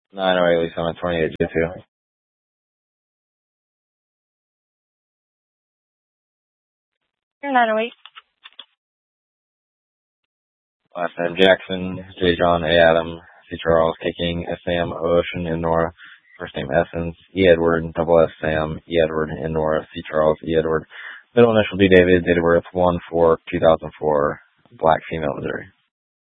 908 Lisa, I'm at 28 J2. You're 908. Last name Jackson, J. John, A. Adam, C. Charles, K. King, S. Sam, O. Ocean, and Nora. First name Essence, E. Edward, double S. Sam, E. Edward, and Nora, C. Charles, E. Edward. Middle initial D. David, date of birth 1/4/2004, Black female, Missouri.